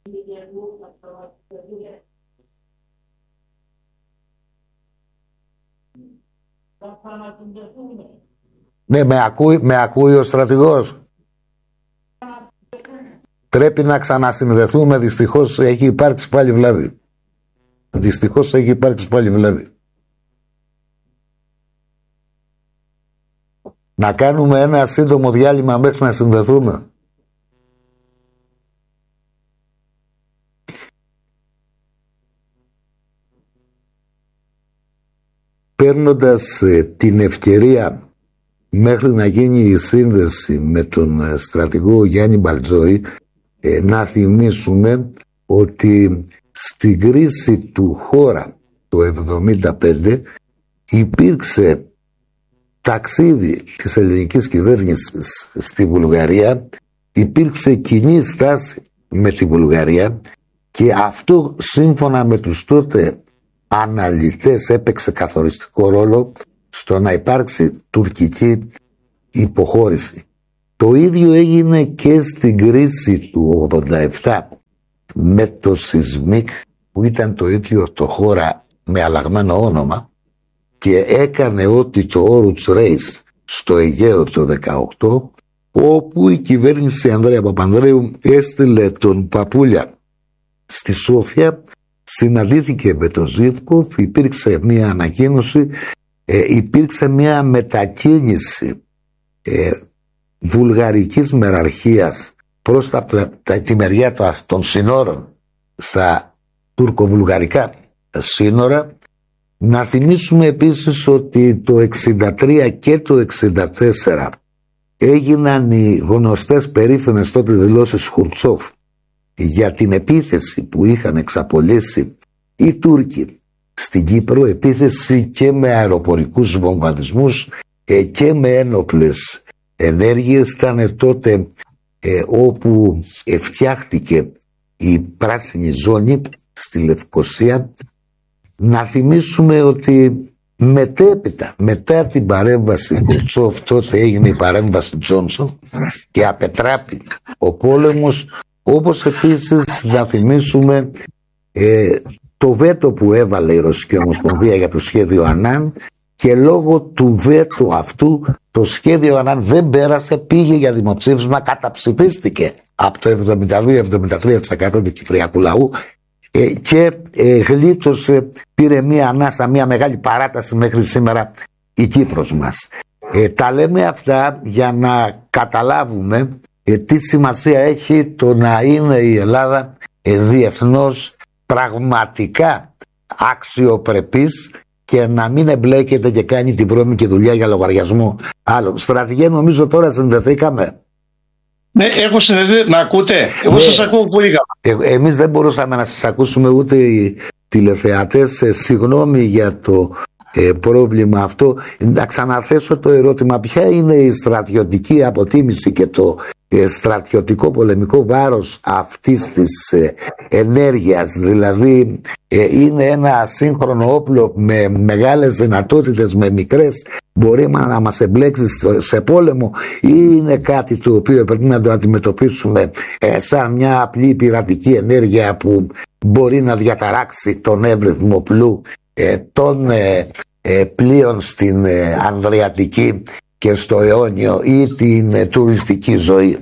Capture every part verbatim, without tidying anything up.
Ναι, με ακούει, με ακούει ο στρατηγός. Πρέπει να ξανασυνδεθούμε, δυστυχώς έχει υπάρξει πάλι βλάβη. Δυστυχώς έχει υπάρξει πάλι βλάβη. Να κάνουμε ένα σύντομο διάλειμμα μέχρι να συνδεθούμε. Παίρνοντας ε, την ευκαιρία μέχρι να γίνει η σύνδεση με τον ε, στρατηγό Γιάννη Μπαλτζόη, ε, να θυμίσουμε ότι στην κρίση του Χώρα το εβδομήντα πέντε υπήρξε ταξίδι της ελληνικής κυβέρνησης στη Βουλγαρία, υπήρξε κοινή στάση με τη Βουλγαρία και αυτό σύμφωνα με τους τότε αναλυτές έπαιξε καθοριστικό ρόλο στο να υπάρξει τουρκική υποχώρηση. Το ίδιο έγινε και στην κρίση του ογδόντα επτά με το Σισμίκ, που ήταν το ίδιο το Χώρα με αλλαγμένο όνομα και έκανε ό,τι το Όρουτς Ρέις στο Αιγαίο το δεκαοκτώ, όπου η κυβέρνηση Ανδρέα Παπανδρέου έστειλε τον Παπούλια στη Σόφια, συναντήθηκε με τον Ζίβκοφ, υπήρξε μια ανακοίνωση, ε, υπήρξε μια μετακίνηση ε, βουλγαρικής μεραρχίας προς τα, τα, τη μεριά των συνόρων στα τουρκοβουλγαρικά σύνορα. Να θυμίσουμε επίσης ότι το εξήντα τρία και το εξήντα τέσσερα έγιναν οι γνωστές περίφημες τότε δηλώσεις Χουρτσόφ για την επίθεση που είχαν εξαπολύσει οι Τούρκοι στην Κύπρο, επίθεση και με αεροπορικούς βομβαρδισμούς ε, και με ένοπλες ενέργειες. Ήταν τότε ε, όπου φτιάχτηκε η πράσινη ζώνη στη Λευκοσία. Να θυμίσουμε ότι μετέπειτα, μετά την παρέμβαση Χουρτσόφ, τότε έγινε η παρέμβαση Τζόνσον και απετράπη ο πόλεμος, όπως επίσης να θυμίσουμε ε, το βέτο που έβαλε η Ρωσική Ομοσπονδία για το σχέδιο Ανάν, και λόγω του βέτο αυτού το σχέδιο Ανάν δεν πέρασε, πήγε για δημοψήφισμα, καταψηφίστηκε από το εβδομήντα δύο με εβδομήντα τρία τοις εκατό του κυπριακού λαού ε, και ε, γλίτωσε, πήρε μία ανάσα, μία μεγάλη παράταση μέχρι σήμερα η Κύπρος μας. Ε, τα λέμε αυτά για να καταλάβουμε ε, τι σημασία έχει το να είναι η Ελλάδα ε, διεθνώς πραγματικά αξιοπρεπής και να μην εμπλέκεται και κάνει την βρώμικη δουλειά για λογαριασμό άλλων. Στρατηγέ, νομίζω τώρα συνδεθήκαμε. Ναι, έχω συνδεθεί. Με ακούτε? Εγώ ναι, σας ακούω πολύ καλά. Ε, εμείς δεν μπορούσαμε να σας ακούσουμε ούτε οι τηλεθεατές. Ε, συγγνώμη για το ε, πρόβλημα αυτό. Να ξαναθέσω το ερώτημα. Ποια είναι η στρατιωτική αποτίμηση και το ε, στρατιωτικό πολεμικό βάρος αυτής της ε, ενέργειας? Δηλαδή ε, είναι ένα σύγχρονο όπλο με μεγάλες δυνατότητες, με μικρές, μπορεί να μας εμπλέξει σε πόλεμο, ή είναι κάτι το οποίο πρέπει να το αντιμετωπίσουμε ε, σαν μια απλή πειρατική ενέργεια που μπορεί να διαταράξει τον εύρυθμο πλού ε, των ε, ε, πλοίων στην ε, Ανδριατική και στο Αιώνιο ή την ε, τουριστική ζωή?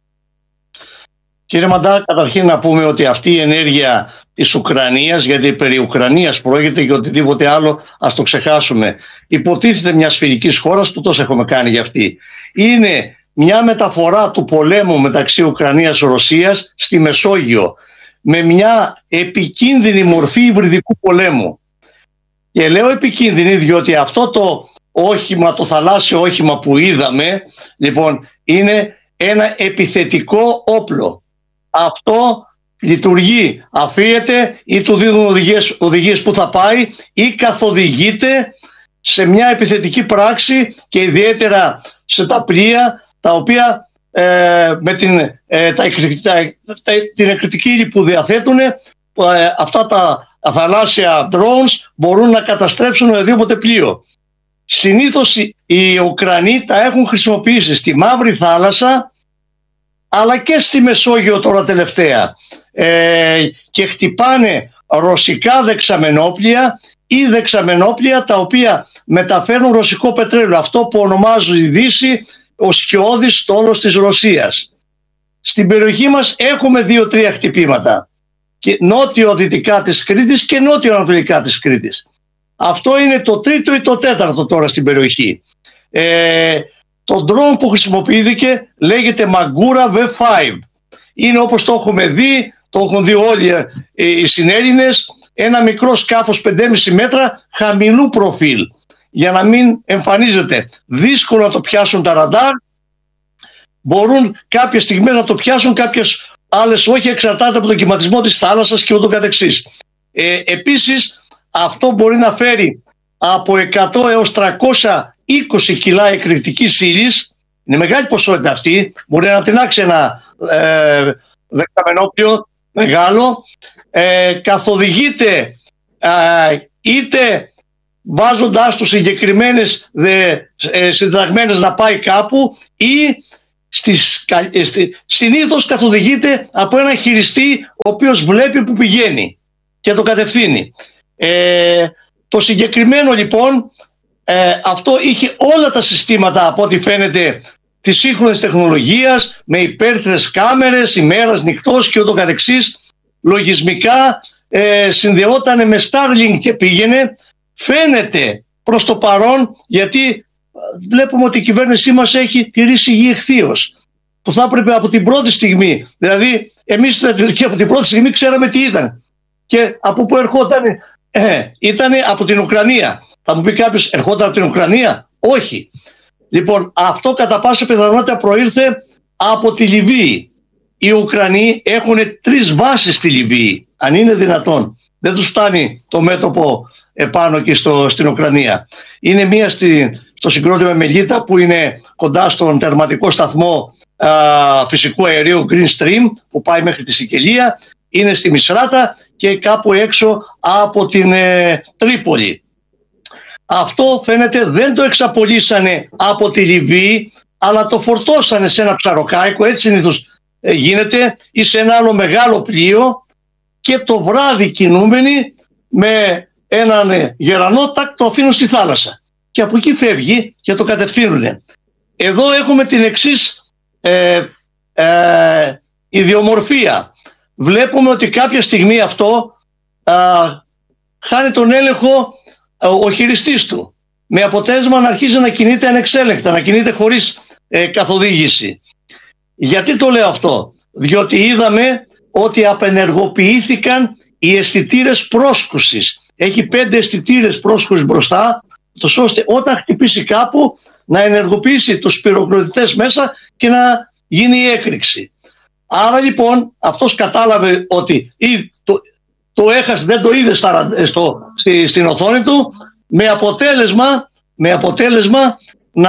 Κύριε Μαντά, καταρχήν να πούμε ότι αυτή η ενέργεια της Ουκρανίας, γιατί περί Ουκρανίας πρόκειται και οτιδήποτε άλλο ας το ξεχάσουμε, υποτίθεται μια σφαιρικής χώρας που τόσο έχουμε κάνει για αυτή. Είναι μια μεταφορά του πολέμου μεταξύ Ουκρανίας και Ρωσίας στη Μεσόγειο με μια επικίνδυνη μορφή υβριδικού πολέμου. Και λέω επικίνδυνη διότι αυτό το όχημα, το θαλάσσιο όχημα που είδαμε, λοιπόν, είναι ένα επιθετικό όπλο. Αυτό λειτουργεί, αφίεται ή του δίνουν οδηγίες, οδηγίες που θα πάει, ή καθοδηγείται σε μια επιθετική πράξη, και ιδιαίτερα σε τα πλοία τα οποία ε, με την, ε, τα, τα, τα, την εκρηκτική ύλη που διαθέτουν, ε, αυτά τα θαλάσσια drones μπορούν να καταστρέψουν οποιοδήποτε πλοίο. Συνήθως οι Ουκρανοί τα έχουν χρησιμοποιήσει στη Μαύρη Θάλασσα, αλλά και στη Μεσόγειο τώρα τελευταία, ε, και χτυπάνε ρωσικά δεξαμενόπλια ή δεξαμενόπλια τα οποία μεταφέρουν ρωσικό πετρέλαιο, αυτό που ονομάζουν η Δύση ο σκιώδης στόλος της Ρωσίας. Στην περιοχή μας έχουμε δύο-τρία χτυπήματα, και νότιο-δυτικά της Κρήτης και νότιο-ανατολικά της Κρήτης. Αυτό είναι το τρίτο ή το τέταρτο τώρα στην περιοχή. Ε, το drone που χρησιμοποιήθηκε λέγεται Magura βι πέντε. Είναι, όπως το έχουμε δει, το έχουν δει όλοι ε, οι συνέλληνες, ένα μικρό σκάφος πέντε κόμμα πέντε μέτρα χαμηλού προφίλ, για να μην εμφανίζεται. Δύσκολο να το πιάσουν τα ραντάρ, μπορούν κάποιες στιγμές να το πιάσουν, κάποιες άλλες όχι, εξαρτάται από τον κυματισμό της θάλασσας και ούτω καθεξής. Ε, επίσης αυτό μπορεί να φέρει από εκατό έως τριακόσια είκοσι κιλά εκρηκτικής ύλης, είναι μεγάλη ποσότητα αυτή, μπορεί να τεινάξει ένα ε, δεκαμενόπλιο μεγάλο, ε, καθοδηγείται ε, είτε βάζοντάς τους συγκεκριμένες δε, ε, συνταγμένες να πάει κάπου, ή στις, ε, στη, συνήθως καθοδηγείται από ένα χειριστή ο οποίος βλέπει που πηγαίνει και το κατευθύνει. Ε, το συγκεκριμένο λοιπόν ε, αυτό είχε όλα τα συστήματα, από ό,τι φαίνεται, της σύγχρονης τεχνολογίας, με υπέρθρες κάμερες, ημέρας, νυχτός και ούτω καθεξής. Λογισμικά ε, συνδεόταν με Starlink και πήγαινε. Φαίνεται προς το παρόν, γιατί βλέπουμε ότι η κυβέρνησή μας έχει τηρήσει γη εχθείως, που θα έπρεπε από την πρώτη στιγμή, δηλαδή εμείς και από την πρώτη στιγμή ξέραμε τι ήταν και από πού ερχόταν. Ε, ήταν από την Ουκρανία. Θα μου πει κάποιος, ερχόταν από την Ουκρανία? Όχι. Λοιπόν, αυτό κατά πάσα πιθανότητα προήλθε από τη Λιβύη. Οι Ουκρανοί έχουν τρεις βάσεις στη Λιβύη, αν είναι δυνατόν. Δεν τους φτάνει το μέτωπο επάνω εκεί στο, στην Ουκρανία. Είναι μία στη, στο συγκρότημα Μελίτα, που είναι κοντά στον τερματικό σταθμό α, φυσικού αερίου Green Stream, που πάει μέχρι τη Σικελία. Είναι στη Μισράτα και κάπου έξω από την ε, Τρίπολη. Αυτό φαίνεται δεν το εξαπολύσανε από τη Λιβύη, αλλά το φορτώσανε σε ένα ψαροκάικο, έτσι συνήθως ε, γίνεται, ή σε ένα άλλο μεγάλο πλοίο, και το βράδυ κινούμενοι με έναν ε, γερανό τάκ το αφήνουν στη θάλασσα. Και από εκεί φεύγει και το κατευθύνουν. Εδώ έχουμε την εξής ε, ε, ιδιομορφία. Βλέπουμε ότι κάποια στιγμή αυτό α, χάνει τον έλεγχο α, ο χειριστής του, με αποτέλεσμα να αρχίζει να κινείται ανεξέλεγκτα, να κινείται χωρίς ε, καθοδήγηση. Γιατί το λέω αυτό? Διότι είδαμε ότι απενεργοποιήθηκαν οι αισθητήρες πρόσκουσης. Έχει πέντε αισθητήρες πρόσκουσης μπροστά, τόσο ώστε όταν χτυπήσει κάπου να ενεργοποιήσει τους πυροκροτητές μέσα και να γίνει η έκρηξη. Άρα λοιπόν αυτός κατάλαβε ότι ή το, το έχασε, δεν το είδε στα, στο, στη, στην οθόνη του, με αποτέλεσμα, με αποτέλεσμα να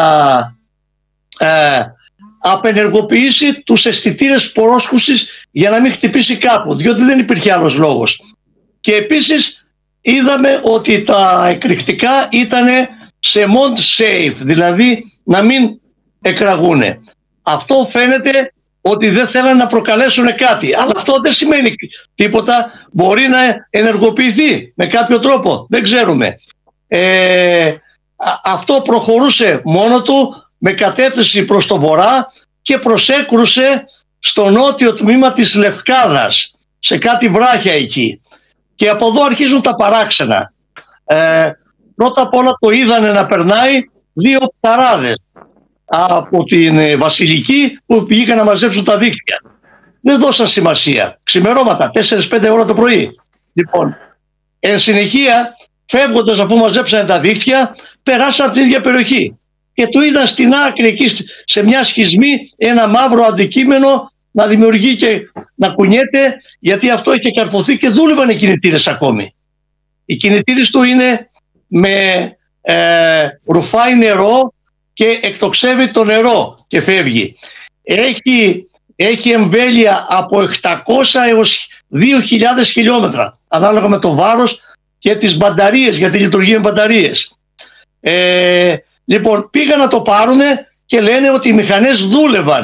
ε, απενεργοποιήσει τους αισθητήρες πρόσκουσης για να μην χτυπήσει κάπου, διότι δεν υπήρχε άλλος λόγος. Και επίσης είδαμε ότι τα εκρηκτικά ήταν σε mode safe, δηλαδή να μην εκραγούνε. Αυτό φαίνεται ότι δεν θέλουν να προκαλέσουν κάτι, αλλά αυτό δεν σημαίνει τίποτα, μπορεί να ενεργοποιηθεί με κάποιο τρόπο, δεν ξέρουμε. Ε, αυτό προχωρούσε μόνο του με κατεύθυνση προς το βορρά και προσέκρουσε στο νότιο τμήμα της Λευκάδας, σε κάτι βράχια εκεί, και από εδώ αρχίζουν τα παράξενα. Ε, πρώτα απ' όλα το είδανε να περνάει δύο πταράδες από την Βασιλική που πήγαν να μαζέψουν τα δίκτυα. Δεν δώσαν σημασία. Ξημερώματα, τέσσερις πέντε ώρα το πρωί. Λοιπόν, εν συνεχεία, φεύγοντας αφού μαζέψανε τα δίκτυα, περάσαν από την ίδια περιοχή. Και το είδαν στην άκρη εκεί, σε μια σχισμή, ένα μαύρο αντικείμενο να δημιουργεί και να κουνιέται, γιατί αυτό είχε καρφωθεί και δούλευαν οι κινητήρες ακόμη. Οι κινητήρες του είναι με ε, ρουφάει νερό και εκτοξεύει το νερό και φεύγει. Έχει, έχει εμβέλεια από επτακόσια έως δύο χιλιάδες χιλιόμετρα, ανάλογα με το βάρος και τις μπαταρίες, γιατί λειτουργεί με μπαταρίες. Ε, λοιπόν, πήγαν να το πάρουνε και λένε ότι οι μηχανές δούλευαν.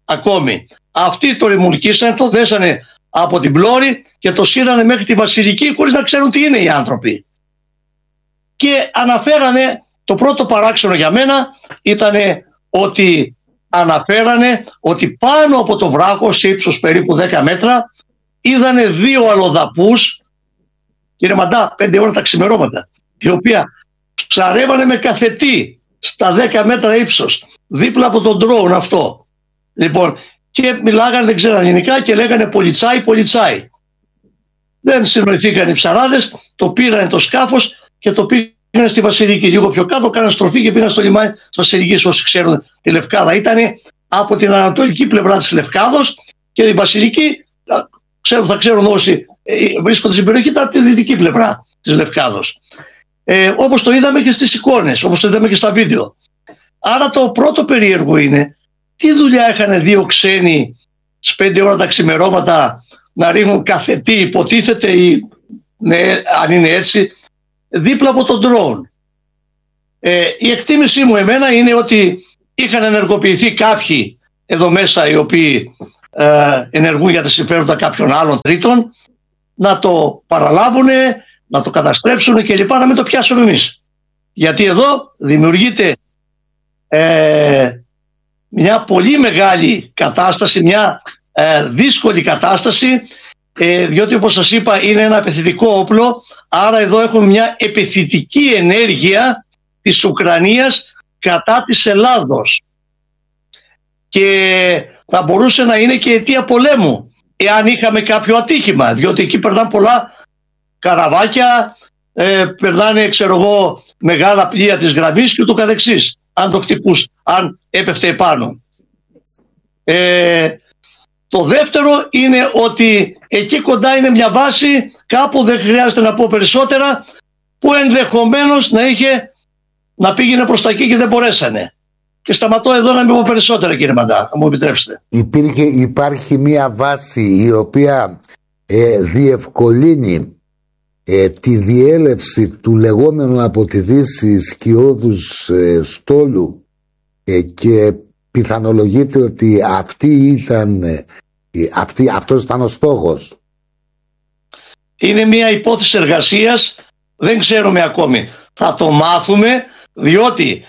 ακόμη. Αυτοί το ρημουλκίσανε, το δέσανε από την πλώρη και το σύρανε μέχρι τη Βασιλική χωρίς να ξέρουν τι είναι οι άνθρωποι. Και αναφέρανε, το πρώτο παράξενο για μένα ήταν ότι αναφέρανε ότι πάνω από το βράχο, σε ύψος περίπου δέκα μέτρα, είδανε δύο αλλοδαπούς, κύριε Μαντά, πέντε ώρα τα ξημερώματα, οι οποία ψαρεύανε με καθετή στα δέκα μέτρα ύψος, δίπλα από τον ντρόουν αυτό. Λοιπόν, και μιλάγανε, δεν ξέραν ελληνικά και λέγανε πολιτσάι, πολιτσάι. Δεν συνοηθήκαν οι ψαράδες, το πήραν το σκάφος και το πήγαν στη Βασιλική. Λίγο πιο κάτω, κάναν στροφή και πήγαν στο λιμάνι της Βασιλικής. Όσοι ξέρουν τη Λευκάδα, ήταν από την ανατολική πλευρά της Λευκάδος και η Βασιλική, ξέρω, θα ξέρουν όσοι βρίσκονται στην περιοχή, ήταν από τη δυτική πλευρά της Λευκάδος. Ε, όπως το είδαμε και στις εικόνες, όπως το είδαμε και στα βίντεο. Άρα το πρώτο περίεργο είναι τι δουλειά είχαν δύο ξένοι στις πέντε ώρα τα ξημερώματα να ρίχνουν καθετή, υποτίθεται, ή, ναι, αν είναι έτσι, δίπλα από τον ντρόουν. Ε, η εκτίμησή μου εμένα είναι ότι είχαν ενεργοποιηθεί κάποιοι εδώ μέσα οι οποίοι ε, ενεργούν για τα συμφέροντα κάποιων άλλων τρίτων, να το παραλάβουν, να το καταστρέψουν και λοιπά, να μην το πιάσουμε εμείς. Γιατί εδώ δημιουργείται ε, μια πολύ μεγάλη κατάσταση, μια ε, δύσκολη κατάσταση, ε, διότι όπως σας είπα είναι ένα επιθετικό όπλο, άρα εδώ έχουμε μια επιθετική ενέργεια της Ουκρανίας κατά της Ελλάδος. Και θα μπορούσε να είναι και αιτία πολέμου, εάν είχαμε κάποιο ατύχημα, διότι εκεί περνάνε πολλά καραβάκια, ε, περνάνε, ξέρω εγώ, μεγάλα πλοία της γραμμής και ούτω καθεξής, αν το χτυπούς, αν έπεφτε επάνω. Ε, το δεύτερο είναι ότι εκεί κοντά είναι μια βάση, κάπου, δεν χρειάζεται να πω περισσότερα, που ενδεχομένως να είχε, να πήγαινε προς τα εκεί και δεν μπορέσανε. Και σταματώ εδώ να μην πω περισσότερα, κύριε Μαντά, θα μου επιτρέψετε. Υπήρχε, υπάρχει μια βάση η οποία ε, διευκολύνει ε, τη διέλευση του λεγόμενου από τη Δύση σκιώδους ε, στόλου ε, και πιθανολογείται ότι αυτή ήταν, ε, αυτή, αυτός ήταν ο στόχος. Είναι μια υπόθεση εργασίας, δεν ξέρουμε ακόμη. Θα το μάθουμε, διότι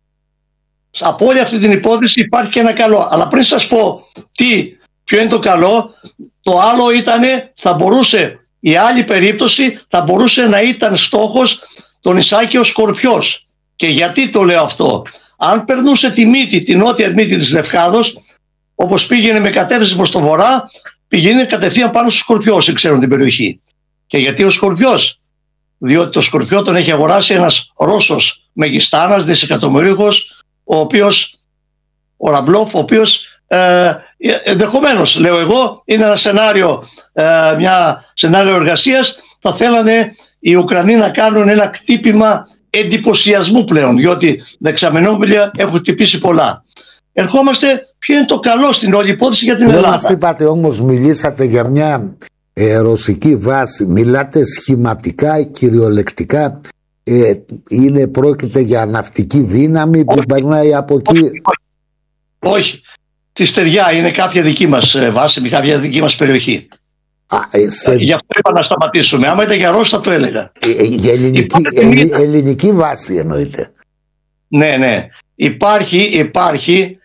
από όλη αυτή την υπόθεση υπάρχει και ένα καλό. Αλλά πριν σας πω τι, ποιο είναι το καλό, το άλλο ήταν, θα μπορούσε, η άλλη περίπτωση θα μπορούσε να ήταν στόχος το νησάκι ο Σκορπιός. Και γιατί το λέω αυτό? Αν περνούσε τη μύτη, την νότια μύτη της Λευκάδος, όπως πήγαινε με κατεύθυνση προς το βορρά, πηγαίνει κατευθείαν πάνω στο Σκορπιό, όσοι ξέρουν την περιοχή. Και γιατί ο Σκορπιός? Διότι το Σκορπιό τον έχει αγοράσει ένας Ρώσος μεγιστάνας, δισεκατομμυρίουχος, ο οποίος, ο Ραμπλόφ, ο οποίος ε, ενδεχομένως, λέω εγώ, είναι ένα σενάριο, ε, μια σενάριο εργασίας. Θα θέλανε οι Ουκρανοί να κάνουν ένα κτύπημα εντυπωσιασμού πλέον, διότι δεξαμενόπλια έχουν χτυπήσει πολλά. Ερχόμαστε, ποιο είναι το καλό στην όλη υπόθεση για την Ελλάδα. Μας είπατε όμως, μιλήσατε για μια ε, ρωσική βάση, μιλάτε σχηματικά, κυριολεκτικά. Ε, είναι, πρόκειται για ναυτική δύναμη που όχι, περνάει από εκεί? Όχι, όχι. όχι. Στη Στεριά είναι κάποια δική μας βάση, κάποια δική μας περιοχή. Α, ε, σε... Γι' αυτό είπα να σταματήσουμε. Άμα ήταν για Ρώσοι θα το έλεγα. Ε, για ελληνική, ελληνική, ελληνική βάση εννοείται? Ναι, ναι. Υπάρχει, υπάρχει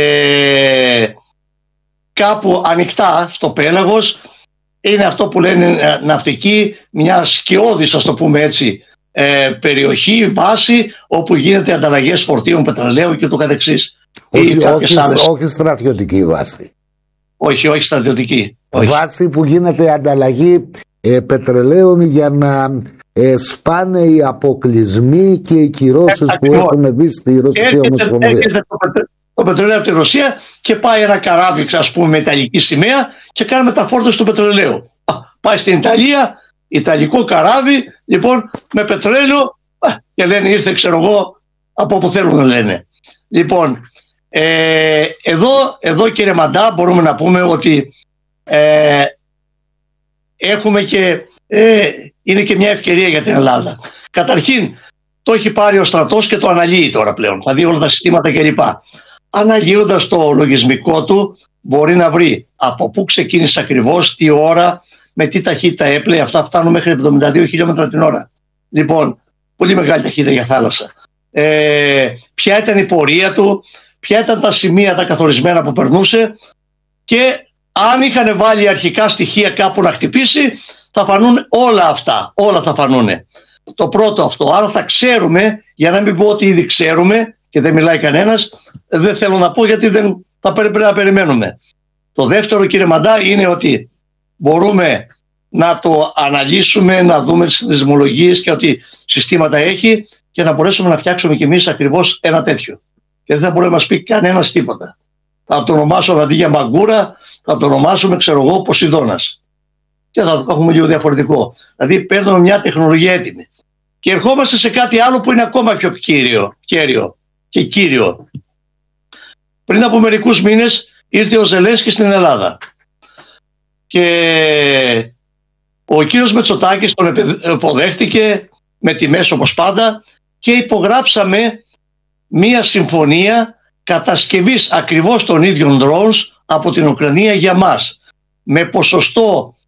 ε, κάπου ανοιχτά στο πέλαγος, είναι αυτό που λένε ναυτική, μια σκιώδης, ας το πούμε έτσι, Ε, περιοχή, βάση, όπου γίνεται ανταλλαγές φορτίων πετρελαίου και το καθεξής. Όχι, όχι, όχι στρατιωτική βάση. Όχι, όχι στρατιωτική. Όχι. Βάση που γίνεται ανταλλαγή ε, πετρελαίων για να ε, σπάνε οι αποκλεισμοί και οι κυρώσεις ε, που έχουν μπει στη Ρωσική Ομοσπονδία. Έρχεται το, πετρε, το πετρελαίο από τη Ρωσία και πάει ένα καράβι, ας πούμε, με ιταλική σημαία και κάνει μεταφόρτωση του πετρελαίου. Πάει στην Ιταλία, ιταλικό καράβι, λοιπόν, με πετρέλαιο, και λένε ήρθε, ξέρω εγώ, από όπου θέλουν να λένε. Λοιπόν, ε, εδώ, εδώ κύριε Μαντά, μπορούμε να πούμε ότι ε, έχουμε και, ε, είναι και μια ευκαιρία για την Ελλάδα. Καταρχήν, το έχει πάρει ο στρατός και το αναλύει τώρα πλέον, θα δει όλα τα συστήματα κλπ. αναγείροντας το λογισμικό του, μπορεί να βρει από πού ξεκίνησε ακριβώς, τι ώρα, με τι ταχύτητα έπλεε. Αυτά φτάνουν μέχρι εβδομήντα δύο χιλιόμετρα την ώρα. Λοιπόν, πολύ μεγάλη ταχύτητα για θάλασσα. Ε, ποια ήταν η πορεία του, ποια ήταν τα σημεία τα καθορισμένα που περνούσε, και αν είχαν βάλει αρχικά στοιχεία κάπου να χτυπήσει, θα φανούν όλα αυτά. Όλα θα φανούν. Το πρώτο αυτό. Άρα θα ξέρουμε, για να μην πω ότι ήδη ξέρουμε και δεν μιλάει κανένας, δεν θέλω να πω γιατί δεν θα πρέπει να περιμένουμε. Το δεύτερο, κύριε Μαντά, είναι ότι μπορούμε να το αναλύσουμε, να δούμε τις δεσμολογίες και ότι συστήματα έχει, και να μπορέσουμε να φτιάξουμε κι εμείς ακριβώς ένα τέτοιο. Και δεν θα μπορεί να μας πει κανένας τίποτα. Θα το ονομάσω αντί για μαγκούρα, θα το ονομάσουμε, ξέρω εγώ, Ποσειδώνας. Και θα το έχουμε λίγο διαφορετικό. Δηλαδή παίρνουμε μια τεχνολογία έτοιμη. Και ερχόμαστε σε κάτι άλλο που είναι ακόμα πιο κύριο, κέριο και κύριο. Πριν από μερικούς μήνες ήρθε ο Ζελένσκι στην Ελλάδα. Και ο κύριος Μετσοτάκης τον υποδέχτηκε με τιμές όπως πάντα, και υπογράψαμε μία συμφωνία κατασκευής ακριβώς των ίδιων drones από την Ουκρανία για μας, με ποσοστό